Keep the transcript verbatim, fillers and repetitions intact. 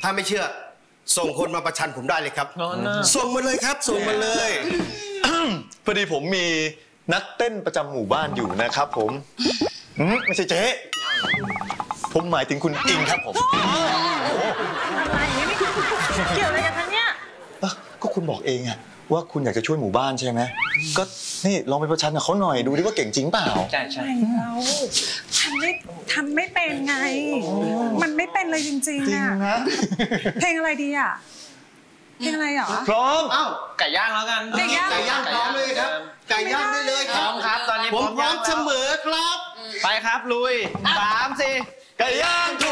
ถ้าไม่เชื่อส่งคนมาประชันผมได้เลยครับส่งมาเลยครับส่งมาเลยพอดีผมมีนักเต้นประจำหมู่บ้านอยู่นะครับผมไม่ใช่เจ๊ผมหมายถึงคุณอิงครับผมอะไรนี่เกี่ยวอะไรกันทั้งเนี้ยก็คุณบอกเองอะว่าคุณอยากจะช่วยหมู่บ้านใช่ไหมก็นี่ลองไปประชันกับเขาหน่อยดูดิว่าเก่งจริงเปล่าใช่ใช่เราทำไม่ทำไม่เป็นไงมันไม่เป็นเลยจริงๆอะเพลงอะไรดีอะเพลงอะไรเหรอพร้อมอ้าวไก่ย่างแล้วกันไก่ย่างไก่ย่างพร้อมเลยครับไก่ย่างได้เลยครับครับตอนนี้ผมพร้อมเสมอครับไปครับลุยสามสี่ไก่ย่าง